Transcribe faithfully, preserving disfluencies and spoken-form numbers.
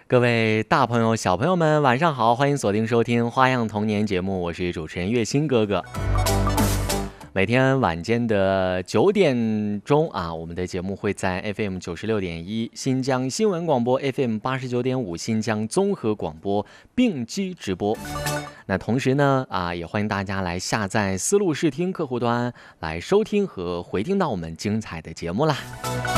各位大朋友、小朋友们，晚上好！欢迎锁定收听《花样童年》节目，我是主持人月星哥哥。每天晚间的九点钟啊，我们的节目会在 F M 九十六点一新疆新闻广播、F M 八十九点五新疆综合广播并机直播。那同时呢，啊，也欢迎大家来下载思路视听客户端来收听和回听到我们精彩的节目啦。